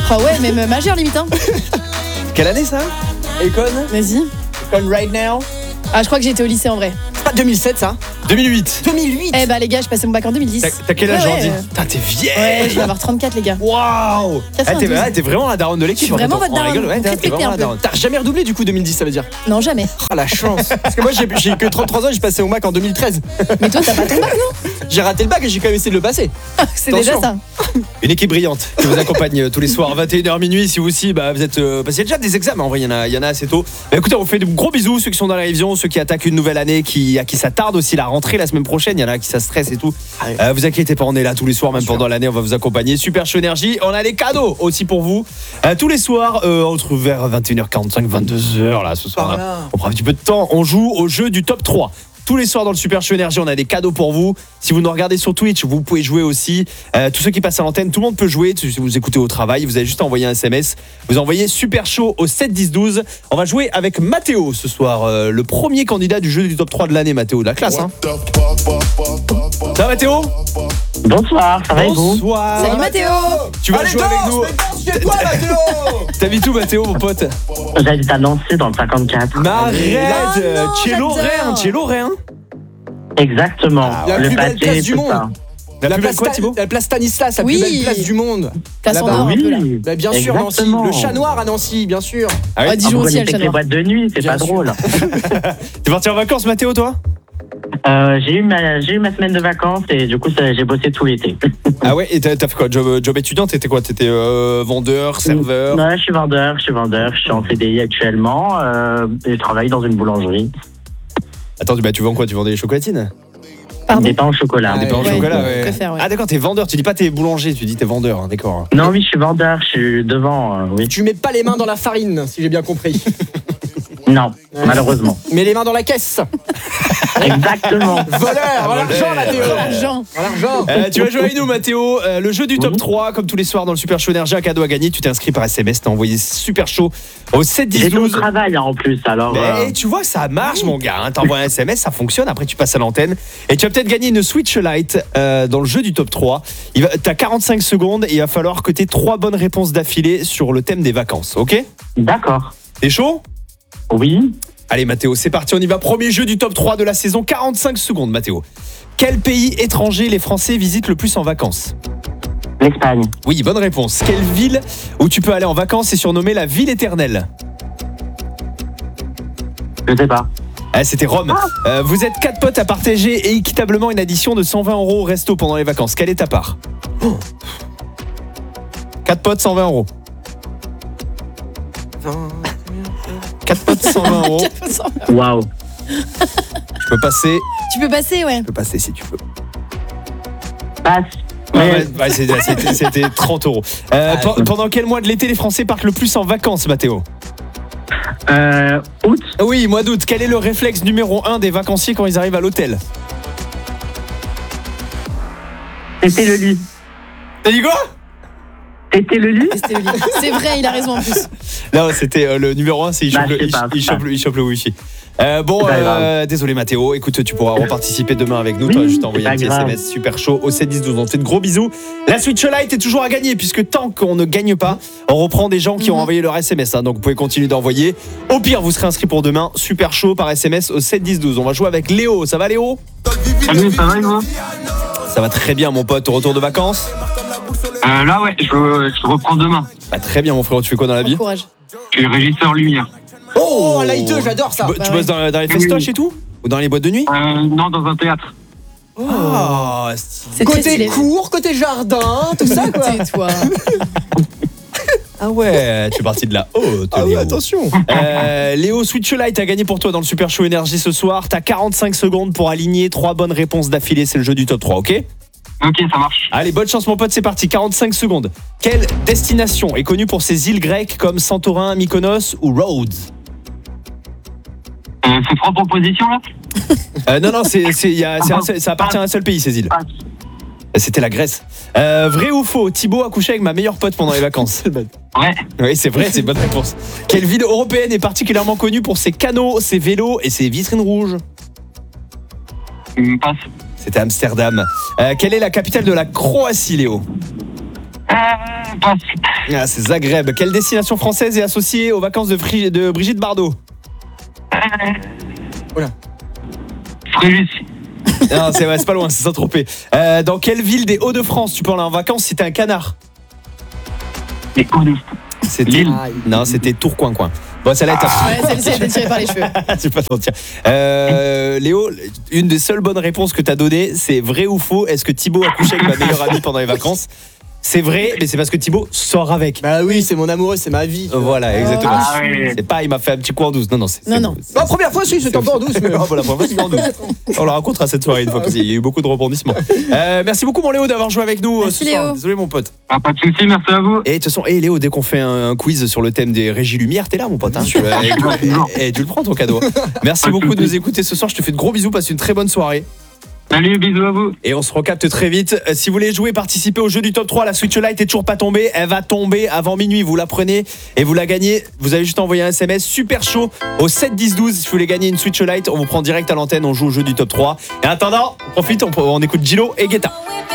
Ah ouais, même majeur limite. Hein. Quelle année ça? Econ? Vas-y. Econ right now? Ah, je crois que j'étais au lycée en vrai. C'est pas 2007 ça? 2008. 2008. Eh bah les gars, je passais mon bac en 2010. T'as quel âge Ouais, aujourd'hui? ouais. Putain, t'es vieille. Ouais, je vais avoir 34 les gars. Waouh. 92. T'es vraiment la daronne de l'équipe. Je suis vraiment en fait, votre on rigole, daronne. ouais, t'es Respectez vraiment un la peu. daronne. T'as jamais redoublé du coup 2010 ça veut dire? Non, jamais. Oh la chance. Parce que moi j'ai que 33 ans, j'ai passé au bac en 2013. Mais toi, t'as pas ton bac, non? J'ai raté le bac et j'ai quand même essayé de le passer. C'est déjà ça. Une équipe brillante qui vous accompagne tous les soirs 21h minuit. Si vous aussi vous êtes parce qu'il y a déjà des examens en vrai, il y en a assez tôt. Bah, écoutez, on fait de gros bisous ceux qui sont dans la révision, ceux qui attaquent une nouvelle année, à qui ça tarde aussi la rentrée la semaine prochaine, il y en a qui ça stresse et tout. Vous inquiétez pas, on est là tous les soirs, même pendant l'année, on va vous accompagner. Super Show Énergie, on a des cadeaux aussi pour vous. Tous les soirs entre vers 21h45 22h là ce soir. Voilà. On prend un petit peu de temps, on joue au jeu du top 3. Tous les soirs dans le Super Show Énergie, on a des cadeaux pour vous. Si vous nous regardez sur Twitch, vous pouvez jouer aussi. Tous ceux qui passent à l'antenne, tout le monde peut jouer. Si vous écoutez au travail, vous avez juste envoyé un SMS. Vous envoyez Super Show au 7 10 12. On va jouer avec Mathéo ce soir, le premier candidat du jeu du top 3 de l'année. Mathéo, de la classe, hein. Ça va Mathéo? Bonsoir, ça va et vous? Bonsoir. Salut Mathéo. Tu vas Allez, jouer danse, avec nous. mais danse chez toi Mathéo. T'habites où Mathéo, mon pote? J'habite à Nancy dans le 54. Mais arrête, Ah non, Tchélo Réen. Exactement. La le plus belle pâté, place du tout monde. ça. La plus belle quoi, Thibaut? La place Stanislas, la Oui. plus belle place du monde. Place en Là-bas. or un peu là. Oui, Bah, bien sûr Nancy, exactement. le chat noir à Nancy, bien sûr. Ah Ah, oui. Dijon Vous aussi, elle connaissez le les boîtes de nuit, c'est Bien pas sûr. drôle. T'es parti en vacances Mathéo, toi? J'ai eu ma semaine de vacances et du coup j'ai bossé tout l'été. Ah ouais, et t'as fait quoi? Job étudiant, t'étais quoi? T'étais vendeur, serveur? Ouais, je suis vendeur, je suis en CDI actuellement et je travaille dans une boulangerie. Attends, tu vends quoi? Tu vendais des chocolatines? Pardon. Des pains au chocolat. Des pains au Ouais, chocolat, je ouais. préfère, ouais. Ah d'accord, t'es vendeur, tu dis pas t'es boulanger, tu dis t'es vendeur, hein, d'accord. Non, oui, je suis vendeur, je suis devant, oui. Tu mets pas les mains dans la farine, si j'ai bien compris. Non, malheureusement. Mets les mains dans la caisse. Exactement. Voleur, l'argent Mathéo. L'argent. L'argent. Tu vas jouer avec nous Mathéo, le jeu du top 3, comme tous les soirs dans le Super Show Énergie, un cadeau à gagner, tu t'es inscrit par SMS, t'as envoyé Super Show au 7 10 J'étais au 12. travail en plus, alors. Mais tu vois, ça marche mon gars, hein. T'envoies un SMS, ça fonctionne, après tu passes à l'antenne et tu vas peut-être gagner une Switch Lite dans le jeu du top 3. T'as 45 secondes et il va falloir que t'aies 3 bonnes réponses d'affilée sur le thème des vacances, ok? D'accord. T'es chaud? Oui. Allez Mathéo, c'est parti, on y va, premier jeu du top 3 de la saison, 45 secondes Mathéo. Quel pays étranger les Français visitent le plus en vacances? L'Espagne. Oui, bonne réponse. Quelle ville où tu peux aller en vacances est surnommée la ville éternelle? Je sais pas. Ah, c'était Rome. Vous êtes 4 potes à partager et équitablement une addition de 120 € au resto pendant les vacances. Quelle est ta part? 4 potes, 120 €. 4 potes, 120 €. Waouh. Je peux passer. Tu peux passer, ouais. Je peux passer si tu veux. Passe. Ouais, c'était 30 €. Pendant quel mois de l'été les Français partent le plus en vacances, Mathéo? Août. Oui, mois d'août. Quel est le réflexe numéro 1 des vacanciers quand ils arrivent à l'hôtel? C'était le lit. T'as dit quoi? C'était le lit. C'était le lit. C'est vrai, il a raison en plus. Non, c'était le numéro 1, c'est il chope le Wi-Fi. Désolé Mathéo, écoute, tu pourras reparticiper demain avec nous. Oui, Tu vas juste envoyer c'est un petit pas grave. SMS Super Chaud au 7 10 12. On te fait de gros bisous. La Switch Lite est toujours à gagner puisque tant qu'on ne gagne pas, on reprend des gens qui ont envoyé leur SMS. Donc vous pouvez continuer d'envoyer. Au pire, vous serez inscrit pour demain. Super Chaud par SMS au 7 10 12. On va jouer avec Léo. Ça va Léo? Salut, ça va, moi? Ça va très bien mon pote. Au retour de vacances? Là, ouais, je reprends demain. Bah, très bien mon frère. Tu fais quoi dans la vie? Bon courage. Je suis régisseur lumière. Oh, lighteux, j'adore ça. Tu bosses dans les festoches et tout? Ou dans les boîtes de nuit? Non, dans un théâtre. Oh, C'est très Côté stylé. cours, côté jardin, tout ça quoi. Tais-toi. ah ouais, tu es parti de la haute. Ah oui, Léo. attention. Léo, Switch Lite a gagné pour toi dans le Super Show Énergie ce soir. T'as 45 secondes pour aligner 3 bonnes réponses d'affilée. C'est le jeu du top 3, ok? Ok, ça marche. Allez, bonne chance mon pote, c'est parti. 45 secondes. Quelle destination est connue pour ses îles grecques comme Santorin, Mykonos ou Rhodes? C'est 3 propositions là? Non, ça appartient à un seul pays, ces îles. C'était la Grèce. Vrai ou faux, Thibaut a couché avec ma meilleure pote pendant les vacances? Ouais. Oui, c'est vrai, c'est une bonne réponse. Quelle ville européenne est particulièrement connue pour ses canaux, ses vélos et ses vitrines rouges? Passe. C'était Amsterdam. Quelle est la capitale de la Croatie, Léo? Passe. Ah, c'est Zagreb. Quelle destination française est associée aux vacances de Brigitte Bardot? Fréjus. Non, c'est pas loin, c'est Saint-Tropez. Dans quelle ville des Hauts-de-France tu peux aller en vacances si t'es un canard? Les Hauts-de-France. C'était Lille. Non, c'était Tourcoing-Coin. Bon, celle-là est Ouais, celle-ci a été tirée par les cheveux. Je vais pas te mentir. Léo, une des seules bonnes réponses que t'as données, c'est vrai ou faux? Est-ce que Thibaut a couché avec ma meilleure amie pendant les vacances? C'est vrai, mais c'est parce que Thibaut sort avec. Bah oui, c'est mon amoureux, c'est ma vie. Voilà, exactement. Ah oui. C'est pas, il m'a fait un petit coup en douce. Non, c'est Non. La première fois, si, c'était un peu en douce. Mais... Ah, voilà, pour la fois, c'est en douce. On la racontera cette soirée une fois, parce qu'il y a eu beaucoup de rebondissements. Merci beaucoup, mon Léo, d'avoir joué avec nous Merci, ce soir. Léo. Désolé, mon pote. Ah, pas de soucis, merci à vous. Et de toute façon, Léo, dès qu'on fait un quiz sur le thème des régies lumière, t'es là, mon pote. Hein. Tu le prends, ton cadeau. Merci Pas de beaucoup de soucis. nous écouter ce soir. Je te fais de gros bisous. Passe une très bonne soirée. Salut, bisous à vous. Et on se recapte très vite. Si vous voulez jouer, participer au jeu du top 3, la Switch Lite est toujours pas tombée. Elle va tomber avant minuit. Vous la prenez et vous la gagnez. Vous avez juste envoyé un SMS super chaud au 7 10 12. Si vous voulez gagner une Switch Lite, on vous prend direct à l'antenne. On joue au jeu du top 3. Et en attendant, on profite, on écoute Gilo et Guetta.